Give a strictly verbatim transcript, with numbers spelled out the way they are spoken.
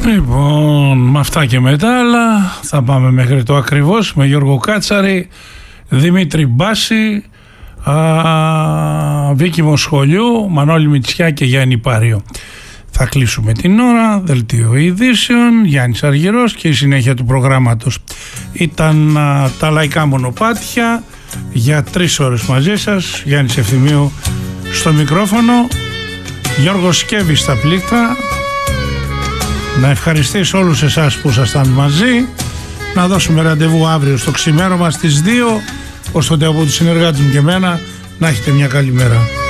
Λοιπόν, με αυτά και μετά άλλα θα πάμε μέχρι το ακριβώς με Γιώργο Κάτσαρη, Δημήτρη Μπάση, α, Βίκη Μοσχολιού, Μανώλη Μητσιά και Γιάννη Πάριο. Θα κλείσουμε την ώρα, δελτίο ειδήσεων, Γιάννης Αργυρός και η συνέχεια του προγράμματος. Ήταν α, τα λαϊκά μονοπάτια για τρεις ώρες μαζί σας. Γιάννης Ευθυμίου στο μικρόφωνο, Γιώργος Σκέβης στα πλήκτρα. Να ευχαριστήσω όλους εσάς που ήσασταν μαζί. Να δώσουμε ραντεβού αύριο στο ξημέρωμα στις δύο. Ως τότε από τους συνεργάτες μου και εμένα, να έχετε μια καλή μέρα.